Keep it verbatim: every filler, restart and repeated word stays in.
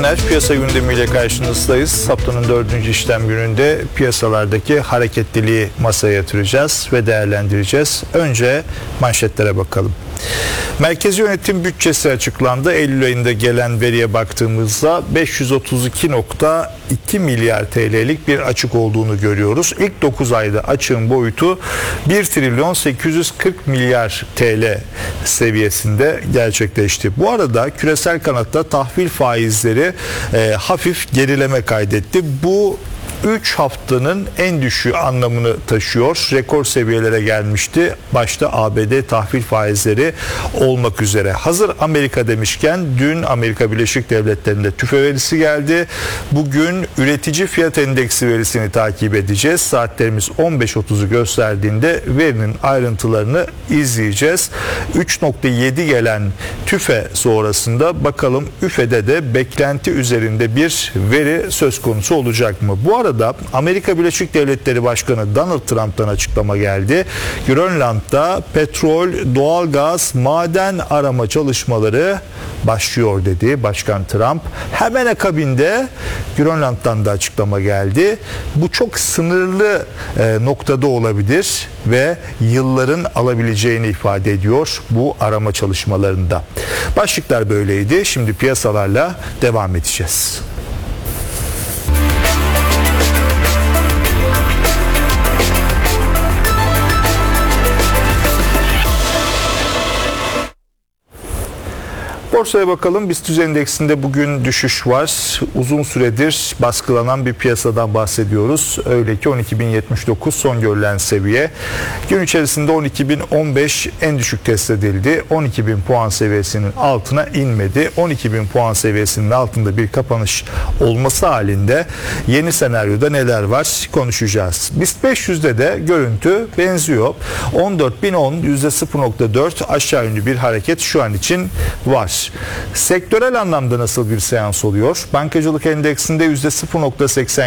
günler. Piyasa gündemiyle karşınızdayız. Haftanın dördüncü işlem gününde piyasalardaki hareketliliği masaya yatıracağız ve değerlendireceğiz. Önce manşetlere bakalım. Merkezi Yönetim bütçesi açıklandı. Eylül ayında gelen veriye baktığımızda beş yüz otuz iki nokta iki milyar T L'lik bir açık olduğunu görüyoruz. İlk dokuz ayda açığın boyutu bir trilyon sekiz yüz kırk milyar T L seviyesinde gerçekleşti. Bu arada küresel kanatta tahvil faizleri e, hafif gerileme kaydetti. Bu üç haftanın en düşüğü anlamını taşıyor. Rekor seviyelere gelmişti. Başta A B D tahvil faizleri olmak üzere. Hazır Amerika demişken dün Amerika Birleşik Devletleri'nde tüfe verisi geldi. Bugün üretici fiyat endeksi verisini takip edeceğiz. Saatlerimiz on beş otuzu gösterdiğinde verinin ayrıntılarını izleyeceğiz. üç nokta yedi gelen tüfe sonrasında bakalım üfede de beklenti üzerinde bir veri söz konusu olacak mı? Bu arada Amerika Birleşik Devletleri Başkanı Donald Trump'tan açıklama geldi. Grönland'da petrol, doğalgaz, maden arama çalışmaları başlıyor dedi Başkan Trump. Hemen akabinde Grönland'dan da açıklama geldi. Bu çok sınırlı e, noktada olabilir ve yılların alabileceğini ifade ediyor bu arama çalışmalarında. Başlıklar böyleydi. Şimdi piyasalarla devam edeceğiz. Borsaya bakalım. BIST endeksinde bugün düşüş var. Uzun süredir baskılanan bir piyasadan bahsediyoruz. Öyle ki on iki bin yetmiş dokuz son görülen seviye. Gün içerisinde on iki bin on beş en düşük test edildi. on iki bin puan seviyesinin altına inmedi. on iki bin puan seviyesinin altında bir kapanış olması halinde yeni senaryoda neler var konuşacağız. BIST beş yüzde de görüntü benziyor. on dört bin on yüzde sıfır nokta dört aşağı yönlü bir hareket şu an için var. Sektörel anlamda nasıl bir seans oluyor? Bankacılık endeksinde yüzde sıfır nokta seksen